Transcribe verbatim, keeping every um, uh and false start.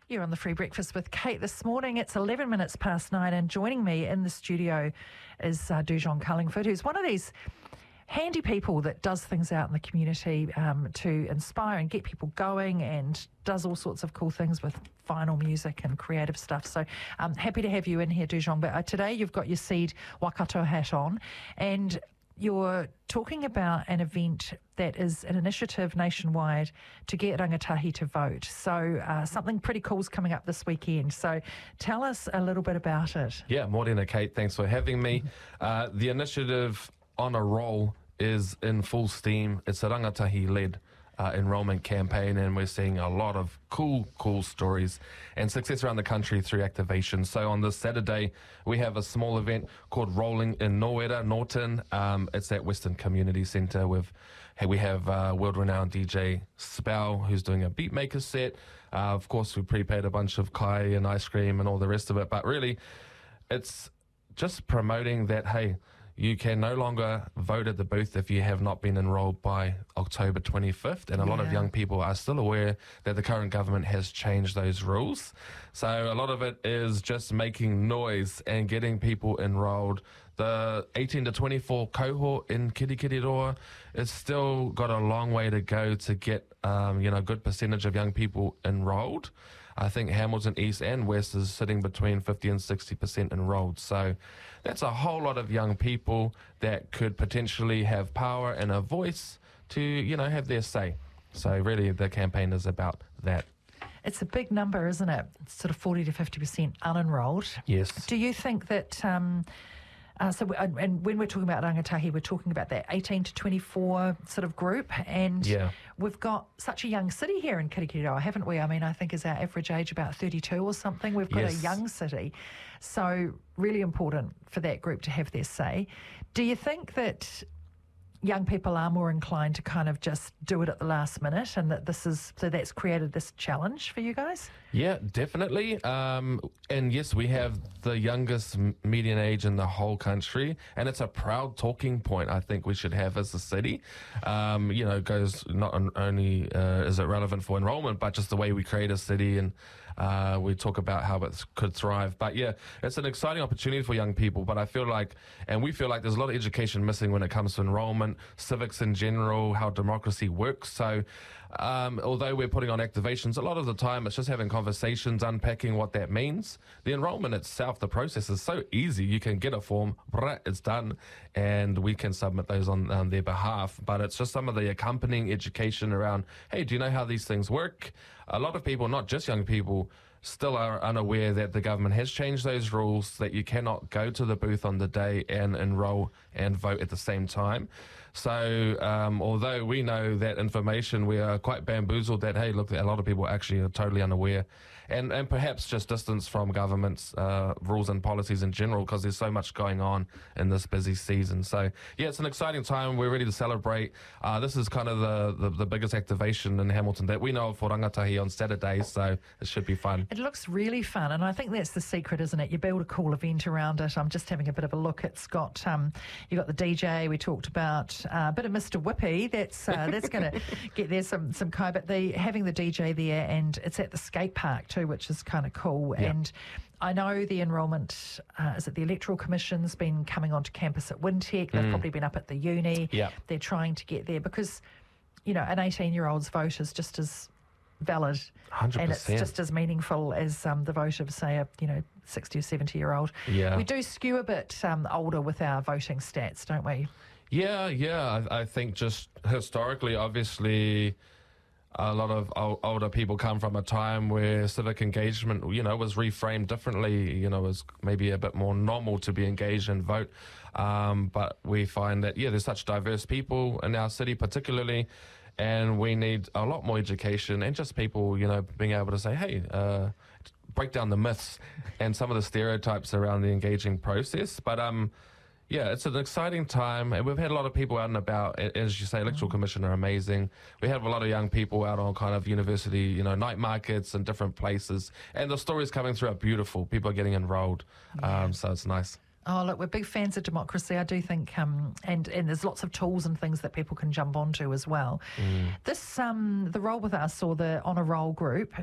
You're on the Free Breakfast with Kate this morning. It's eleven minutes past nine, and joining me in the studio is uh, Dujon Cullingford, who's one of these handy people that does things out in the community um, to inspire and get people going, and does all sorts of cool things with vinyl music and creative stuff. So I'm happy to have you in here, Dujon. But uh, today you've got your Seed Waikato hat on, and you're talking about an event that is an initiative nationwide to get rangatahi to vote. So uh, something pretty cool is coming up this weekend. So tell us a little bit about it. Yeah, morena, Kate. Thanks for having me. Uh, the initiative On a Roll is in full steam. It's a rangatahi-led Uh, enrollment campaign, and we're seeing a lot of cool, cool stories and success around the country through activation. So on this Saturday, we have a small event called Rolling in Norwera, Norton. Um, it's at Western Community Centre. With hey, we have uh, world-renowned D J Spell, who's doing a beatmaker set. Uh, of course, we prepaid a bunch of kai and ice cream and all the rest of it. But really, it's just promoting that, hey, you can no longer vote at the booth if you have not been enrolled by October twenty-fifth. And a lot Yeah. of young people are still aware that the current government has changed those rules. So a lot of it is just making noise and getting people enrolled. The eighteen to twenty-four cohort in Kirikiriroa is still got a long way to go to get um, you know, a good percentage of young people enrolled. I think Hamilton East and West is sitting between fifty and sixty percent enrolled. So that's a whole lot of young people that could potentially have power and a voice to, you know, have their say. So really the campaign is about that. It's a big number, isn't it? It's sort of forty to fifty percent unenrolled. Yes. Do you think that... Um, Uh, so, we, and, and when we're talking about rangatahi, we're talking about that eighteen to twenty-four sort of group, and Yeah. we've got such a young city here in Kirikiriroa, haven't we? I mean, I think is our average age about thirty-two or something. We've got Yes. a young city, so really important for that group to have their say. Do you think that young people are more inclined to kind of just do it at the last minute, and that this is, so that's created this challenge for you guys? Yeah, definitely. Um, and yes, we have the youngest m- median age in the whole country, and it's a proud talking point I think we should have as a city. Um, you know, it goes not on- only uh, is it relevant for enrollment, but just the way we create a city, and uh, we talk about how it could thrive. But yeah, it's an exciting opportunity for young people, but I feel like, and we feel like there's a lot of education missing when it comes to enrollment, civics in general, how democracy works. So um, although we're putting on activations, a lot of the time it's just having conversations, unpacking what that means. The enrollment itself, the process is so easy. You can get a form, it's done, and we can submit those on, on their behalf. But it's just some of the accompanying education around, hey, do you know how these things work? A lot of people, not just young people, still are unaware that the government has changed those rules, that you cannot go to the booth on the day and enroll and vote at the same time. So um, although we know that information, we are quite bamboozled that, hey, look, a lot of people actually are totally unaware, and, and perhaps just distance from government's uh, rules and policies in general, because there's so much going on in this busy season. So yeah, it's an exciting time. We're ready to celebrate. Uh, this is kind of the, the, the biggest activation in Hamilton that we know of for rangatahi on Saturdays, so it should be fun. It looks really fun, and I think that's the secret, isn't it? You build a cool event around it. I'm just having a bit of a look. It's got um, you got the D J we talked about, uh, a bit of Mister Whippy. That's uh, that's going to get there some some kai. But the having the D J there, and it's at the skate park too, which is kind of cool. Yeah. And I know the enrolment uh, is it the Electoral Commission's been coming onto campus at Wintec. They've Mm. probably been up at the uni. Yeah. They're trying to get there because, you know, an eighteen-year-old's vote is just as valid, one hundred and it's percent. just as meaningful as um, the vote of, say, a you know sixty or seventy year old. Yeah. We do skew a bit um, older with our voting stats, don't we? Yeah, yeah. I, I think just historically, obviously, a lot of o- older people come from a time where civic engagement, you know, was reframed differently. You know, was maybe a bit more normal to be engaged and vote. Um, but we find that, yeah, there's such diverse people in our city, particularly, and we need a lot more education and just people, you know, being able to say, hey, uh, break down the myths and some of the stereotypes around the engaging process. But um, yeah, it's an exciting time, and we've had a lot of people out and about. As you say, Electoral Commission are amazing. We have a lot of young people out on kind of university, you know, night markets and different places, and the stories coming through are beautiful. People are getting enrolled, Yeah. um, so it's nice. Oh, look, we're big fans of democracy. I do think, um, and and there's lots of tools and things that people can jump onto as well. Mm. This, um, the Roll With Us, or the On a Roll group,